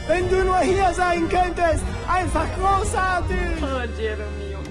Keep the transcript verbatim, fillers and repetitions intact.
Wenn du nur hier sein könntest. Einfach großartig. Oh, Jeremy,